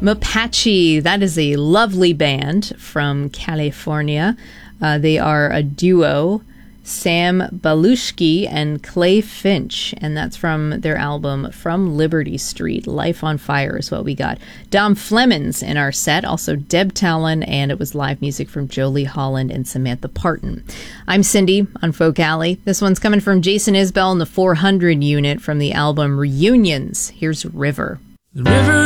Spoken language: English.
Mapache, that is a lovely band from California. They are a duo, Sam Belushi and Clay Finch, and that's from their album From Liberty Street. Life on Fire is what we got. Dom Flemons in our set, also Deb Talon, and it was live music from Jolie Holland and Samantha Parton. I'm Cindy on Folk Alley. This one's coming from Jason Isbell and the 400 unit from the album Reunions. Here's River. The river